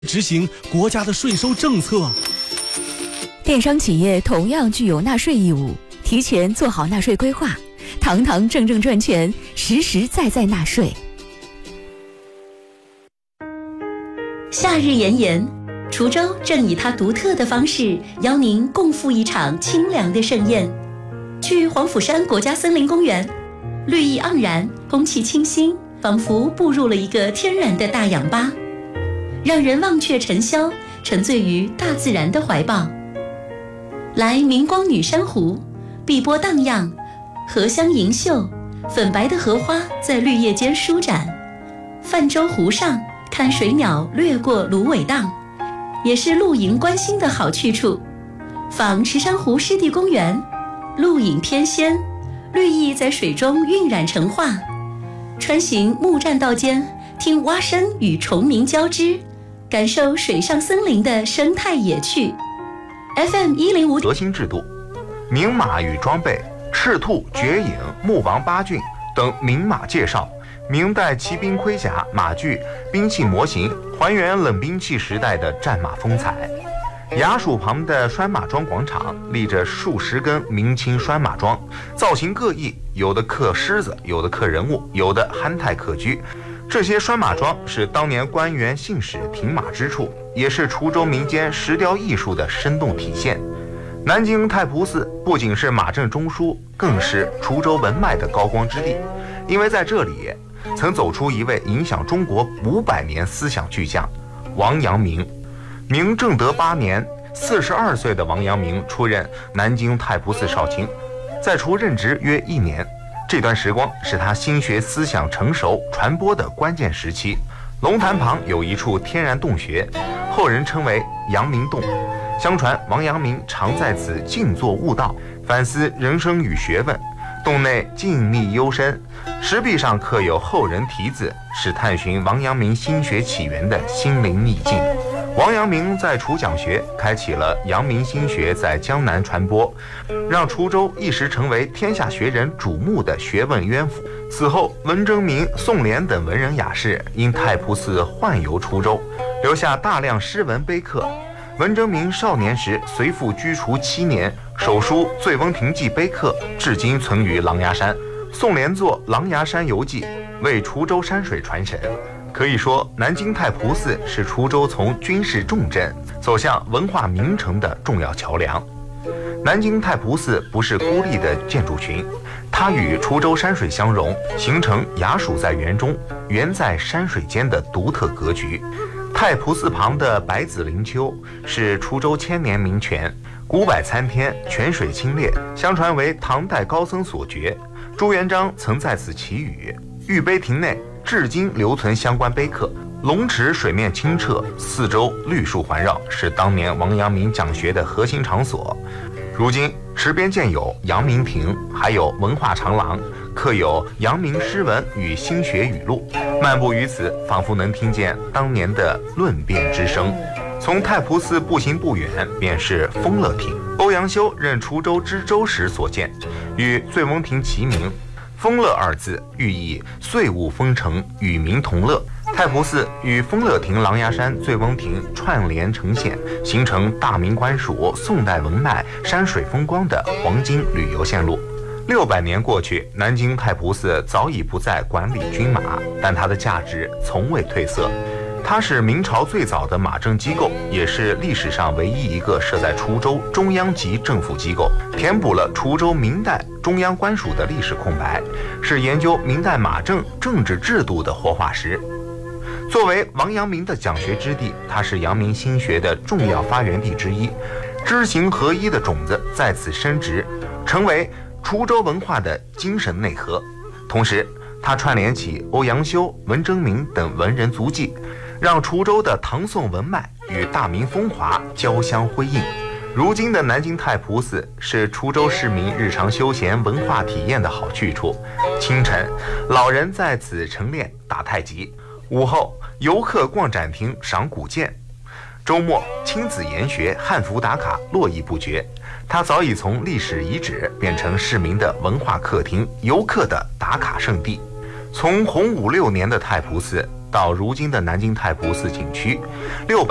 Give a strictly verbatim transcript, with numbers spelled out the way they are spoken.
执行国家的税收政策。 电商企业同样具有纳税义务，提前做好纳税规划，堂堂正正赚钱，实实在在纳税。 夏日炎炎，滁州正以它独特的方式邀您共赴一场清凉的盛宴。去黄甫山国家森林公园，绿意盎然，空气清新，仿佛步入了一个天然的大氧吧，让人忘却尘嚣，沉醉于大自然的怀抱。来明光女珊瑚，碧波荡漾，荷香盈袖，粉白的荷花在绿叶间舒展。泛舟湖上，看水鸟掠过芦苇荡，也是露营观星的好去处。访池珊瑚湿地公园，露影翩跹，绿意在水中晕染成画。穿行木栈道间，听蛙声与虫鸣交织，感受水上森林的生态野趣。 F M 一零五核心制度、明马与装备、赤兔、绝影、木王八骏等明马介绍，明代骑兵盔甲、马具、兵器模型，还原冷兵器时代的战马风采。衙署旁的拴马桩广场立着数十根明清拴马桩，造型各异，有的刻狮子，有的刻人物，有的憨态可掬。这些拴马桩是当年官员信使停马之处，也是滁州民间石雕艺术的生动体现。南京太仆寺不仅是马政中枢，更是滁州文脉的高光之地，因为在这里曾走出一位影响中国五百年思想巨匠王阳明。明正德八年，四十二岁的王阳明出任南京太仆寺少卿，在滁任职约一年。这段时光是他心学思想成熟传播的关键时期。龙潭旁有一处天然洞穴，后人称为阳明洞。相传王阳明常在此静坐悟道，反思人生与学问。洞内静谧幽深，石壁上刻有后人题字，是探寻王阳明心学起源的心灵秘境。王阳明在滁讲学，开启了阳明心学在江南传播，让滁州一时成为天下学人瞩目的学问渊府。此后，文征明、宋濂等文人雅士因太仆寺宦游滁州，留下大量诗文碑刻。文征明少年时随父居滁七年，手书《醉翁亭记》碑刻至今存于狼牙山。宋濂作《狼牙山游记》，为滁州山水传神。可以说，南京太仆寺是滁州从军事重镇走向文化名城的重要桥梁。南京太仆寺不是孤立的建筑群，它与滁州山水相融，形成衙署在园中，园在山水间的独特格局。太仆寺旁的百子灵丘是滁州千年名泉，古柏参天，泉水清冽，相传为唐代高僧所掘。朱元璋曾在此祈雨。御碑亭内至今留存相关碑刻。龙池水面清澈，四周绿树环绕，是当年王阳明讲学的核心场所。如今池边建有阳明亭，还有文化长廊，刻有阳明诗文与心学语录。漫步于此，仿佛能听见当年的论辩之声。从太仆寺步行不远，便是丰乐亭。欧阳修任滁州知州时所建，与醉翁亭齐名。丰乐二字寓意岁物丰成，与民同乐。太仆寺与丰乐亭、狼牙山、醉翁亭串联成线，形成大明官署、宋代文脉、山水风光的黄金旅游线路。六百年过去，南京太仆寺早已不再管理军马，但它的价值从未褪色。它是明朝最早的马政机构，也是历史上唯一一个设在滁州中央级政府机构，填补了滁州明代中央官署的历史空白，是研究明代马政政治制度的活化石。作为王阳明的讲学之地，它是阳明心学的重要发源地之一，知行合一的种子在此生植，成为滁州文化的精神内核。同时，它串联起欧阳修、文征明等文人足迹，让滁州的唐宋文脉与大明风华交相辉映。如今的南京太仆寺是滁州市民日常休闲文化体验的好去处。清晨，老人在此晨练打太极；午后，游客逛展厅赏古建；周末，亲子研学、汉服打卡络绎不绝。它早已从历史遗址变成市民的文化客厅、游客的打卡圣地。从洪武六年的太仆寺到如今的南京太仆寺景区，六百